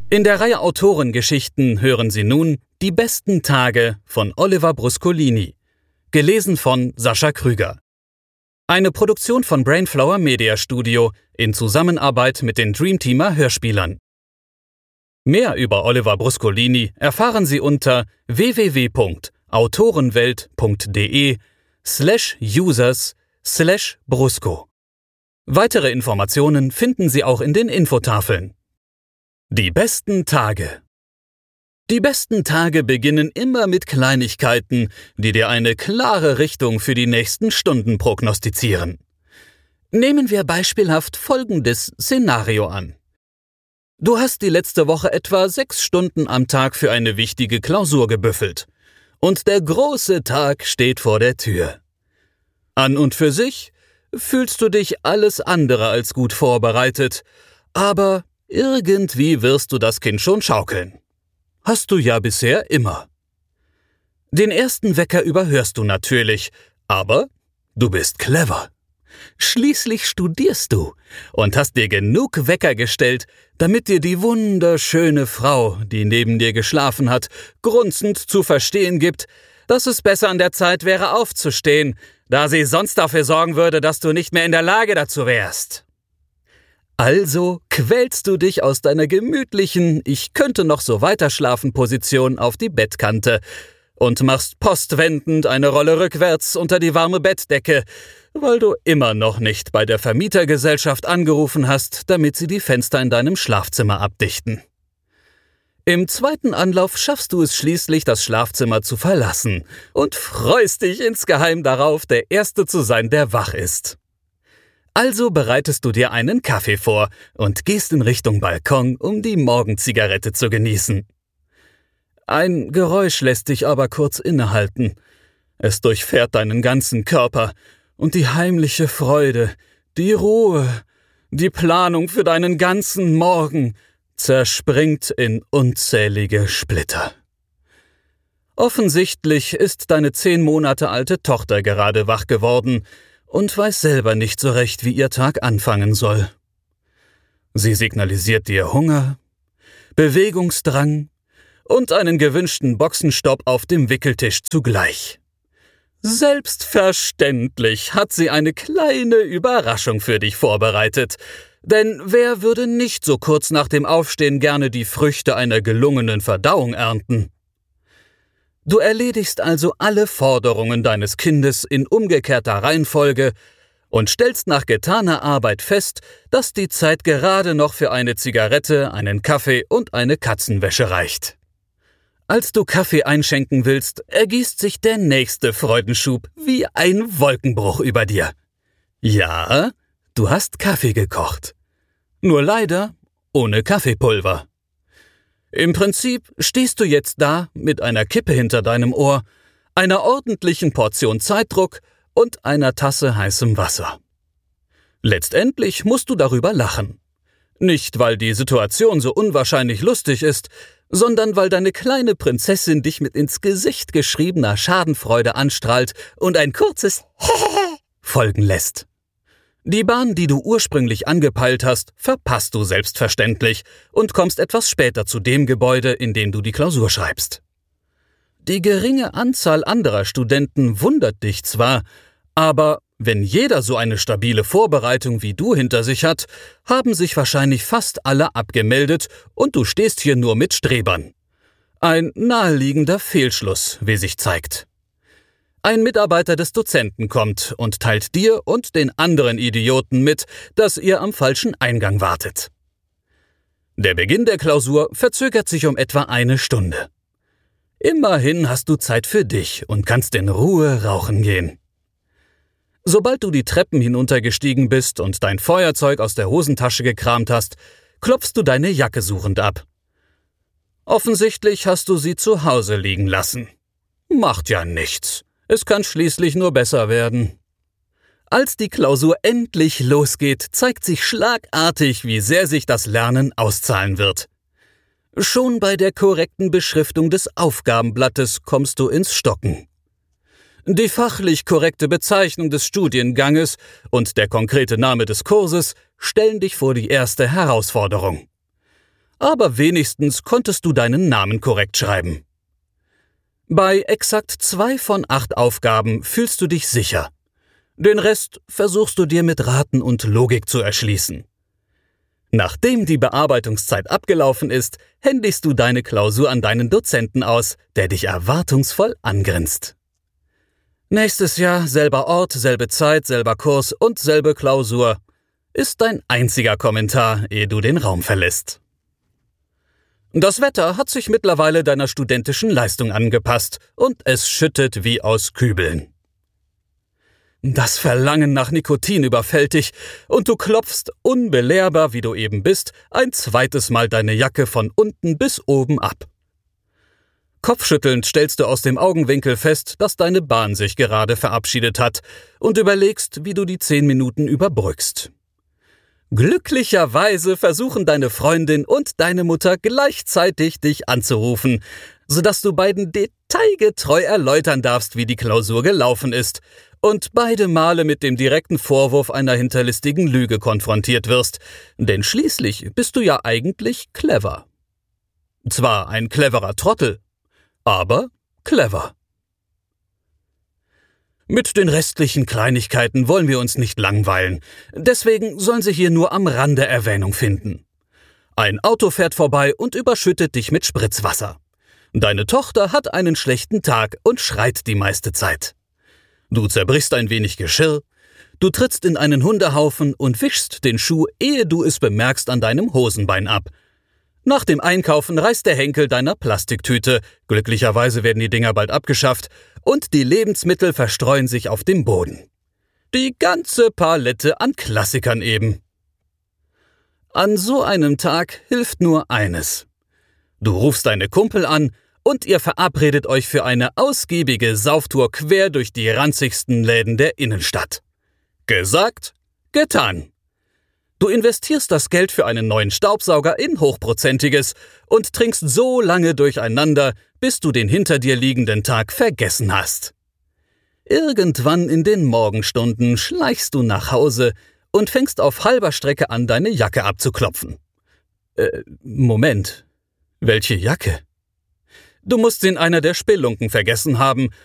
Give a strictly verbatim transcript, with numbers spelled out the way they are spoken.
In der Reihe Autorengeschichten hören Sie nun Die besten Tage von Oliver Bruscolini, gelesen von Sascha Krüger. Eine Produktion von Brainflower Media Studio in Zusammenarbeit mit den Dreamteamer Hörspielern. Mehr über Oliver Bruscolini erfahren Sie unter w w w punkt autorenwelt punkt de slash users slash brusco. Weitere Informationen finden Sie auch in den Infotafeln. Die besten Tage. Die besten Tage beginnen immer mit Kleinigkeiten, die dir eine klare Richtung für die nächsten Stunden prognostizieren. Nehmen wir beispielhaft folgendes Szenario an. Du hast die letzte Woche etwa sechs Stunden am Tag für eine wichtige Klausur gebüffelt. Und der große Tag steht vor der Tür. An und für sich fühlst du dich alles andere als gut vorbereitet, aber irgendwie wirst du das Kind schon schaukeln. Hast du ja bisher immer. Den ersten Wecker überhörst du natürlich, aber du bist clever. Schließlich studierst du und hast dir genug Wecker gestellt, damit dir die wunderschöne Frau, die neben dir geschlafen hat, grunzend zu verstehen gibt, dass es besser an der Zeit wäre, aufzustehen, da sie sonst dafür sorgen würde, dass du nicht mehr in der Lage dazu wärst. Also quälst du dich aus deiner gemütlichen Ich-könnte-noch-so-weiterschlafen-Position auf die Bettkante und machst postwendend eine Rolle rückwärts unter die warme Bettdecke, weil du immer noch nicht bei der Vermietergesellschaft angerufen hast, damit sie die Fenster in deinem Schlafzimmer abdichten. Im zweiten Anlauf schaffst du es schließlich, das Schlafzimmer zu verlassen und freust dich insgeheim darauf, der Erste zu sein, der wach ist. Also bereitest du dir einen Kaffee vor und gehst in Richtung Balkon, um die Morgenzigarette zu genießen. Ein Geräusch lässt dich aber kurz innehalten. Es durchfährt deinen ganzen Körper und die heimliche Freude, die Ruhe, die Planung für deinen ganzen Morgen zerspringt in unzählige Splitter. Offensichtlich ist deine zehn Monate alte Tochter gerade wach geworden und weiß selber nicht so recht, wie ihr Tag anfangen soll. Sie signalisiert dir Hunger, Bewegungsdrang und einen gewünschten Boxenstopp auf dem Wickeltisch zugleich. Selbstverständlich hat sie eine kleine Überraschung für dich vorbereitet, denn wer würde nicht so kurz nach dem Aufstehen gerne die Früchte einer gelungenen Verdauung ernten? Du erledigst also alle Forderungen deines Kindes in umgekehrter Reihenfolge und stellst nach getaner Arbeit fest, dass die Zeit gerade noch für eine Zigarette, einen Kaffee und eine Katzenwäsche reicht. Als du Kaffee einschenken willst, ergießt sich der nächste Freudenschub wie ein Wolkenbruch über dir. Ja, du hast Kaffee gekocht. Nur leider ohne Kaffeepulver. Im Prinzip stehst du jetzt da mit einer Kippe hinter deinem Ohr, einer ordentlichen Portion Zeitdruck und einer Tasse heißem Wasser. Letztendlich musst du darüber lachen. Nicht, weil die Situation so unwahrscheinlich lustig ist, sondern weil deine kleine Prinzessin dich mit ins Gesicht geschriebener Schadenfreude anstrahlt und ein kurzes folgen lässt. Die Bahn, die du ursprünglich angepeilt hast, verpasst du selbstverständlich und kommst etwas später zu dem Gebäude, in dem du die Klausur schreibst. Die geringe Anzahl anderer Studenten wundert dich zwar, aber wenn jeder so eine stabile Vorbereitung wie du hinter sich hat, haben sich wahrscheinlich fast alle abgemeldet und du stehst hier nur mit Strebern. Ein naheliegender Fehlschluss, wie sich zeigt. Ein Mitarbeiter des Dozenten kommt und teilt dir und den anderen Idioten mit, dass ihr am falschen Eingang wartet. Der Beginn der Klausur verzögert sich um etwa eine Stunde. Immerhin hast du Zeit für dich und kannst in Ruhe rauchen gehen. Sobald du die Treppen hinuntergestiegen bist und dein Feuerzeug aus der Hosentasche gekramt hast, klopfst du deine Jacke suchend ab. Offensichtlich hast du sie zu Hause liegen lassen. Macht ja nichts. Es kann schließlich nur besser werden. Als die Klausur endlich losgeht, zeigt sich schlagartig, wie sehr sich das Lernen auszahlen wird. Schon bei der korrekten Beschriftung des Aufgabenblattes kommst du ins Stocken. Die fachlich korrekte Bezeichnung des Studienganges und der konkrete Name des Kurses stellen dich vor die erste Herausforderung. aber wenigstens konntest du deinen Namen korrekt schreiben. Bei exakt zwei von acht Aufgaben fühlst du dich sicher. Den Rest versuchst du dir mit Raten und Logik zu erschließen. Nachdem die Bearbeitungszeit abgelaufen ist, händigst du deine Klausur an deinen Dozenten aus, der dich erwartungsvoll angrinst. Nächstes Jahr selber Ort, selbe Zeit, selber Kurs und selbe Klausur, ist dein einziger Kommentar, ehe du den Raum verlässt. Das Wetter hat sich mittlerweile deiner studentischen Leistung angepasst und es schüttet wie aus Kübeln. Das Verlangen nach Nikotin überfällt dich und du klopfst, unbelehrbar wie du eben bist, ein zweites Mal deine Jacke von unten bis oben ab. Kopfschüttelnd stellst du aus dem Augenwinkel fest, dass deine Bahn sich gerade verabschiedet hat und überlegst, wie du die zehn Minuten überbrückst. Glücklicherweise versuchen deine Freundin und deine Mutter gleichzeitig dich anzurufen, sodass du beiden detailgetreu erläutern darfst, wie die Klausur gelaufen ist und beide Male mit dem direkten Vorwurf einer hinterlistigen Lüge konfrontiert wirst, denn schließlich bist du ja eigentlich clever. Zwar ein cleverer Trottel, aber clever. Mit den restlichen Kleinigkeiten wollen wir uns nicht langweilen, deswegen sollen sie hier nur am Rande Erwähnung finden. Ein Auto fährt vorbei und überschüttet dich mit Spritzwasser. Deine Tochter hat einen schlechten Tag und schreit die meiste Zeit. Du zerbrichst ein wenig Geschirr, du trittst in einen Hundehaufen und wischst den Schuh, ehe du es bemerkst, an deinem Hosenbein ab. Nach dem Einkaufen reißt der Henkel deiner Plastiktüte, glücklicherweise werden die Dinger bald abgeschafft, und die Lebensmittel verstreuen sich auf dem Boden. Die ganze Palette an Klassikern eben. An so einem Tag hilft nur eines. Du rufst deine Kumpel an und ihr verabredet euch für eine ausgiebige Sauftour quer durch die ranzigsten Läden der Innenstadt. Gesagt, getan. Du investierst das Geld für einen neuen Staubsauger in Hochprozentiges und trinkst so lange durcheinander, bis du den hinter dir liegenden Tag vergessen hast. Irgendwann in den Morgenstunden schleichst du nach Hause und fängst auf halber Strecke an, deine Jacke abzuklopfen. Äh, Moment. Welche Jacke? Du musst sie in einer der Spelunken vergessen haben